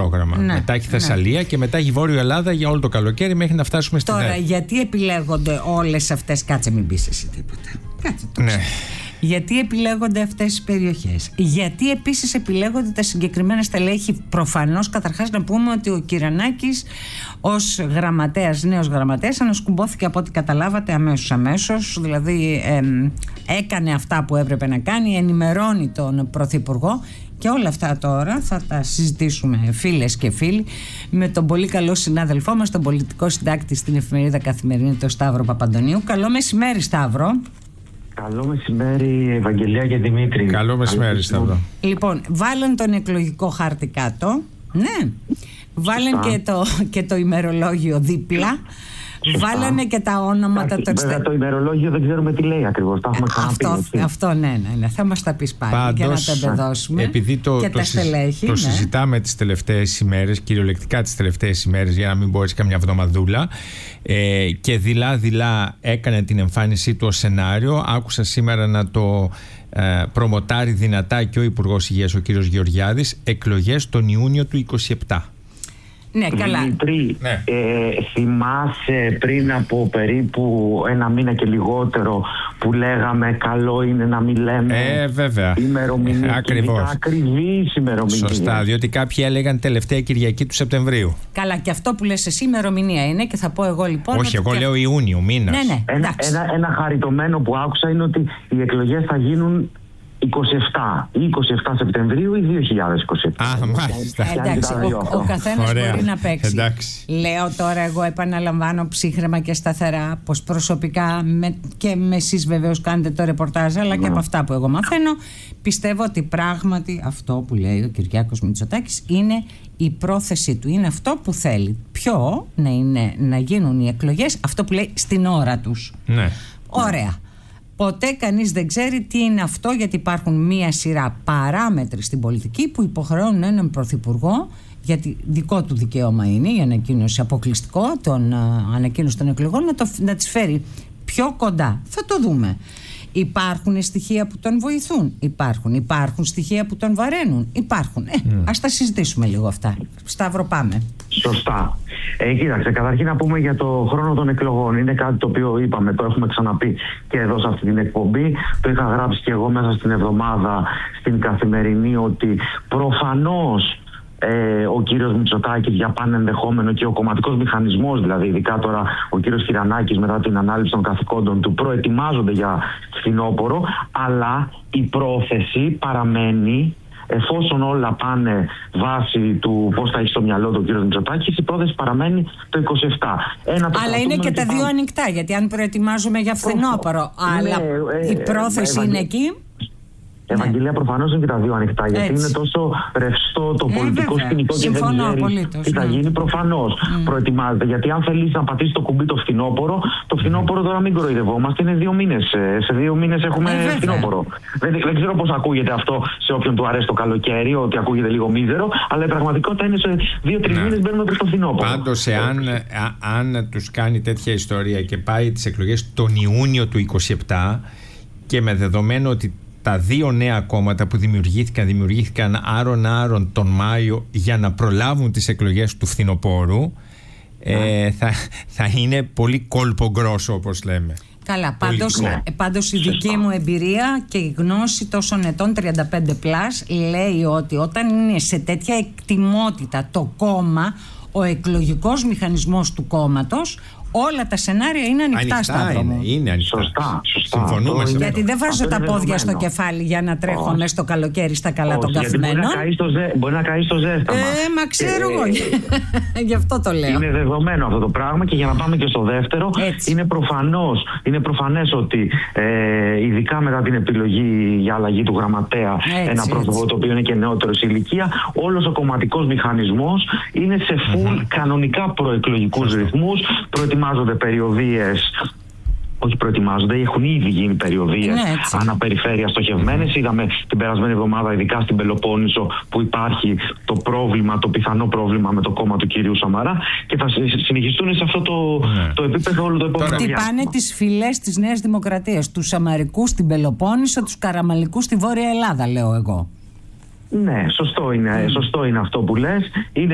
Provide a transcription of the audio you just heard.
πρόγραμμα. Ναι, μετά έχει Θεσσαλία και μετά έχει Βόρειο Ελλάδα για όλο το καλοκαίρι μέχρι να φτάσουμε στην Τώρα, γιατί επιλέγονται όλες αυτές? Κάτσε, μην πεις εσύ τίποτα. Κάτσε το Γιατί επιλέγονται αυτές τις περιοχές? Γιατί επίσης επιλέγονται τα συγκεκριμένα στελέχη? Προφανώς, καταρχάς να πούμε ότι ο Κυρανάκης ως γραμματέας, νέος γραμματέας, ανασκουμπόθηκε από ό,τι καταλάβατε αμέσως. Δηλαδή έκανε αυτά που έπρεπε να κάνει, ενημερώνει τον Πρωθυπουργό. Και όλα αυτά τώρα θα τα συζητήσουμε, φίλες και φίλοι, με τον πολύ καλό συνάδελφό μας, τον πολιτικό συντάκτη στην εφημερίδα Καθημερινή, τον Σταύρο Παπαντονίου. Καλό μεσημέρι, Σταύρο. Καλό μεσημέρι, Ευαγγελία και Δημήτρη. Καλό μεσημέρι, Σταύρο. Λοιπόν, βάλαν τον εκλογικό χάρτη κάτω. Ναι. Βάλαν και το ημερολόγιο δίπλα. Βάλανε και τα ονόματα των στελεχών. Το ημερολόγιο δεν ξέρουμε τι λέει ακριβώς. Τα έχουμε ξαναπεί. Αυτό ναι. Θα μας τα πεις πάλι για να τα εμπεδώσουμε. Επειδή το συζητάμε τις τελευταίες ημέρες, κυριολεκτικά τις τελευταίες ημέρες, για να μην μπορείς καμιά εβδομαδούλα, και δειλά έκανε την εμφάνισή του ως σενάριο. Άκουσα σήμερα να το προμοτάρει δυνατά και ο Υπουργός Υγείας, ο κύριος Γεωργιάδης, εκλογές τον Ιούνιο του 2027. Ναι, καλά. Δημήτρη, θυμάσαι πριν από περίπου ένα μήνα και λιγότερο που λέγαμε καλό είναι να μην λέμε ημερομηνία? Ακριβώς. Ακριβής ημερομηνία. Σωστά, διότι κάποιοι έλεγαν τελευταία Κυριακή του Σεπτεμβρίου. Καλά, και αυτό που λες εσύ ημερομηνία είναι, και θα πω εγώ λοιπόν. Όχι, εγώ λέω Ιούνιο, μήνας. Ναι, ένα χαριτωμένο που άκουσα είναι ότι οι εκλογές θα γίνουν 27 ή 27 Σεπτεμβρίου ή 2027. Μάλιστα. Εντάξει, ο καθένας μπορεί να παίξει. Εντάξει. Λέω τώρα, εγώ επαναλαμβάνω ψύχρεμα και σταθερά, πως προσωπικά και με εσείς βεβαίως κάνετε το ρεπορτάζ, αλλά και από αυτά που εγώ μαθαίνω, πιστεύω ότι πράγματι αυτό που λέει ο Κυριάκος Μητσοτάκης είναι η πρόθεση του, είναι αυτό που θέλει. Ποιο να γίνουν οι εκλογές, αυτό που λέει στην ώρα τους. Ναι. Ωραία. Ποτέ κανείς δεν ξέρει τι είναι αυτό, γιατί υπάρχουν μία σειρά παράμετροι στην πολιτική που υποχρεώνουν έναν πρωθυπουργό, γιατί δικό του δικαίωμα είναι η ανακοίνωση, αποκλειστικό ανακοίνωση των εκλογών, να τις φέρει πιο κοντά. Θα το δούμε. Υπάρχουν στοιχεία που τον βοηθούν. Υπάρχουν στοιχεία που τον βαραίνουν. Υπάρχουν. Ας τα συζητήσουμε λίγο αυτά. Σταύρο, πάμε. Σωστά. Κοίταξε, καταρχήν να πούμε για το χρόνο των εκλογών. Είναι κάτι το οποίο είπαμε, το έχουμε ξαναπεί και εδώ σε αυτή την εκπομπή. Το είχα γράψει και εγώ μέσα στην εβδομάδα στην Καθημερινή, ότι προφανώς ο κύριος Μητσοτάκης για πάνε ενδεχόμενο και ο κομματικός μηχανισμός, δηλαδή ειδικά τώρα ο κύριος Κυρανάκης μετά την ανάληψη των καθηκόντων του, προετοιμάζονται για φθινόπωρο, αλλά η πρόθεση παραμένει, εφόσον όλα πάνε βάσει του πώς θα έχει στο μυαλό του ο κύριος Μητσοτάκης, η πρόθεση παραμένει το 27. Αλλά είναι και τα δύο ανοιχτά, γιατί αν προετοιμάζουμε για φθινόπωρο, αλλά η πρόθεση είναι εκεί. Ευαγγελία, προφανώς είναι και τα δύο ανοιχτά, γιατί είναι τόσο ρευστό το πολιτικό σκηνικό και δεν ξέρει τι θα γίνει. Προφανώς προετοιμάζεται, γιατί αν θέλει να πατήσει το κουμπί το φθινόπωρο τώρα μην κοροϊδευόμαστε, είναι 2 μήνες. Σε 2 μήνες έχουμε φθινόπωρο. Δεν ξέρω πώς ακούγεται αυτό σε όποιον του αρέσει το καλοκαίρι, ότι ακούγεται λίγο μίζερο, αλλά η πραγματικότητα είναι σε 2-3 μήνες μπαίνουμε προς το φθινόπωρο. Πάντως, αν τους κάνει τέτοια ιστορία και πάει τις εκλογές τον Ιούνιο του 27 και με δεδομένο ότι τα δύο νέα κόμματα που δημιουργήθηκαν άρον-άρον τον Μάιο για να προλάβουν τις εκλογές του φθινοπόρου, θα είναι πολύ κόλπο γκρόσο, όπως λέμε. Καλά, πάντως η δική μου εμπειρία και η γνώση τόσων ετών, 35+, λέει ότι όταν είναι σε τέτοια εκτιμότητα το κόμμα, ο εκλογικός μηχανισμός του κόμματος, όλα τα σενάρια είναι ανοιχτά, Σταύρο μου. Είναι ανοιχτά. Σωστά. Συμφωνούμε. Γιατί δεν βάζω τα πόδια στο κεφάλι για να τρέχω μέσα στο καλοκαίρι στα καλά των καθημένων. Μπορεί να καεί στο ζέσταμα. Μα ξέρω εγώ. Γι' αυτό το λέω. Είναι δεδομένο αυτό το πράγμα, και για να πάμε και στο δεύτερο, είναι προφανές ότι ειδικά μετά την επιλογή για αλλαγή του γραμματέα, ένα πρόσωπο το οποίο είναι και νεότερο σε ηλικία, όλος ο κομματικός μηχανισμός είναι σε full κανονικά προεκλογικούς ρυθμούς. Προετοιμάζονται περιοδίες, έχουν ήδη γίνει περιοδίες αναπεριφέρεια στοχευμένες. Είδαμε την περασμένη εβδομάδα, ειδικά στην Πελοπόννησο, που υπάρχει το πιθανό πρόβλημα με το κόμμα του κυρίου Σαμαρά, και θα συνεχιστούν σε αυτό το επίπεδο όλο το επόμενο διάστημα. Χτυπάνε τις φυλές της Νέας Δημοκρατίας, τους Σαμαρικούς στην Πελοπόννησο, τους Καραμαλικούς στη Βόρεια Ελλάδα, λέω εγώ. Ναι, σωστό είναι αυτό που λες. Είναι